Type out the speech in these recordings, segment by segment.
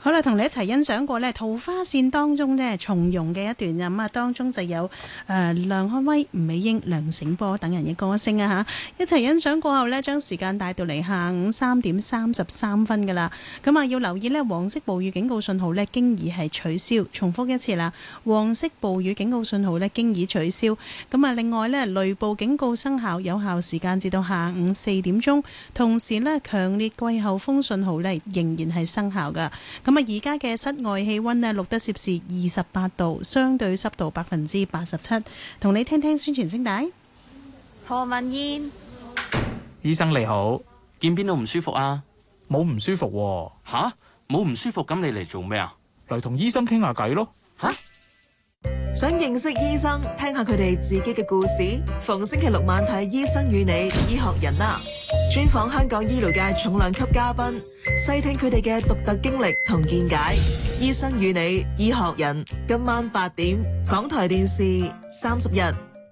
好啦，同你一齊欣賞過呢桃花扇當中呢從容嘅一段咁啊，當中就有梁漢威、吳美英、梁醒波等人嘅歌聲啊嚇，一齊欣賞過後呢，將時間帶到嚟下午3:33噶啦。咁啊，要留意呢黃色暴雨警告信號呢經已係取消，重複一次啦，黃色暴雨警告信號呢經已取消。咁啊，另外呢雷暴警告生效，有效時間至到下午4點鐘，同時呢強烈季候風信號呢仍然係生效噶。咁啊，而家嘅室外氣溫呢錄得攝氏28度，相對濕度87%。同你聽聽宣傳聲帶。 何文燕， 醫生你好， 見邊度唔舒服啊？ 冇唔舒服喎。 吓？冇唔舒服咁你嚟做咩啊？ 嚟同醫生傾下偈咯。 吓？ 想認識醫生，聽下佢哋自己嘅故事。逢星期六晚睇《醫生與你》，醫學人啦，專訪香港醫療界重量級嘉賓，細聽佢哋嘅獨特經歷同見解。《醫生與你》，醫學人，今晚8點，港台電視30日。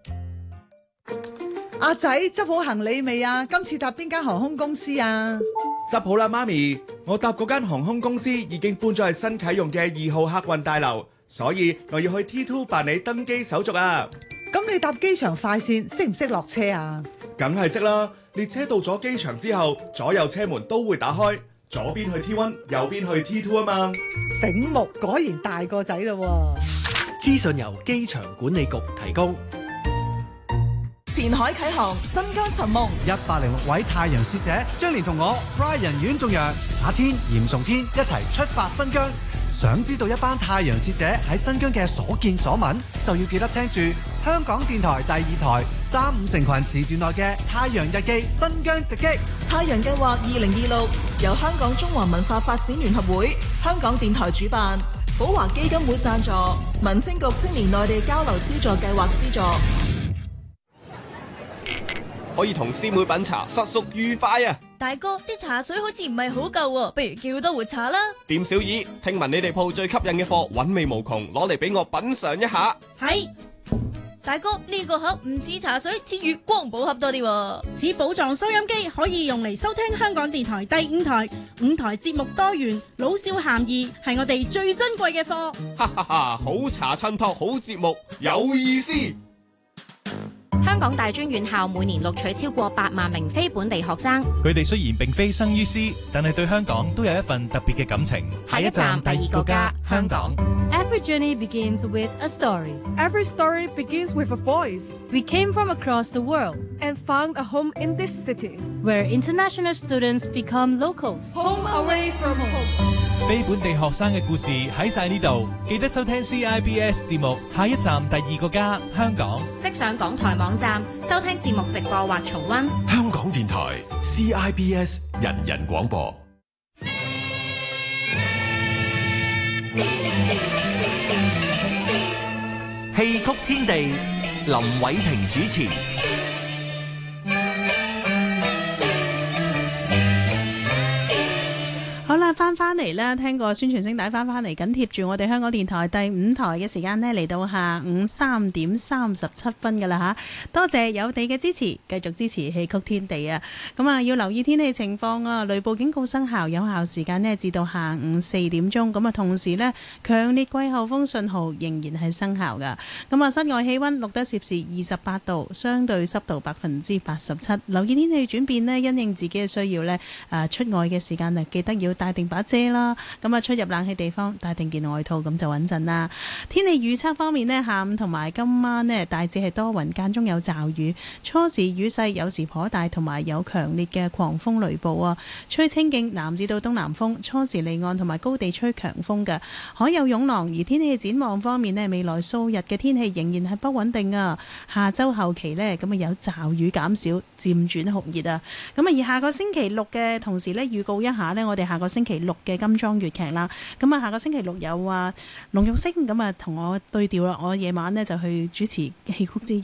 阿仔執好行李未啊？今次搭邊間航空公司啊？ 執好啦，媽咪，我搭嗰間航空公司已經搬咗去新啟用嘅2號客運大樓。所以我要去 T2 辦理登機手續啊！ 咁你搭機場快線識唔識落車啊？ 梗係識啦！列車到咗機場之後，左右車門都會打開，左邊去 T1，右邊去 T2 啊嘛！ 醒目，果然大個仔咯！ 資訊由機場管理局提供。 前海啟航，新疆尋夢 106位太陽使者將連同我 Brian 阮仲陽、阿天、嚴崇天一齊出發新疆。想知道一班太陽使者喺新疆嘅所見所聞，就要記得聽住香港電台第2台3、5成群時段內嘅《太陽日記》新疆直擊。 太陽計劃2026由香港中華文化發展聯合會、香港電台主辦，寶華基金會贊助，民政局青年內地交流資助計劃資助。 可以同師妹品茶，實屬愉快啊！ 大哥，啲茶水好似唔係好夠喎，不如叫多活茶啦。 店小二，聽聞你哋鋪最吸引嘅貨韻味無窮，攞嚟俾我品嘗一下。 係，大哥，呢個盒唔似茶水，似月光寶盒多啲喎。 似寶藏收音機，可以用嚟收聽香港電台第5台，5台節目多元，老少咸宜，係我哋最珍貴嘅貨。 哈哈哈！好茶襯托好節目，有意思。 香港大專院校每年錄取超過8萬名非本地學生， 佢哋雖然並非生於斯，但係對香港都有一份特別嘅感情。 下一站第2個家，香港。 Every journey begins with a story. Every story begins with a voice. We came from across the world and found a home in this city, where international students become locals. Home away from home. 非本地學生嘅故事喺晒呢度，記得收聽 CIBS 節目。下一站第2個家，香港。 即上港台網站收聽節目直播或重溫。 香港電台 CIBS 人人廣播。 戲曲天地，林偉霆主持。 好啦，翻嚟啦，聽個宣傳聲帶翻嚟，緊貼住我哋香港電台第5台嘅時間呢，嚟到下午3:37噶啦吓，多謝有你嘅支持，繼續支持戲曲天地啊！咁啊，要留意天氣情況啊，雷暴警告生效，有效時間呢至到下午4點鐘。咁啊，同時呢，強烈季候風信號仍然係生效噶。咁啊，室外氣溫錄得攝氏28度，相對濕度87%。留意天氣轉變呢，因應自己嘅需要呢，出外嘅時間記得要帶定把遮啦，咁啊出入冷氣地方帶定件外套，咁就穩陣啦。天氣預測方面呢，下午同埋今晚呢，大致係多雲，間中有驟雨，初時雨勢有時頗大，同埋有強烈嘅狂風雷暴啊，吹清勁南至到東南風，初時離岸同埋高地吹強風嘅，海有湧浪。而天氣展望方面呢，未來數日嘅天氣仍然係不穩定啊，下周後期呢，咁啊有驟雨減少，漸轉酷熱啊。咁啊而下個星期六嘅同時呢，預告一下呢，我哋下個星期六嘅金裝粵劇啦，咁啊下個星期六有龍玉星咁啊同我對調啦，我夜晚呢就去主持戲曲之夜。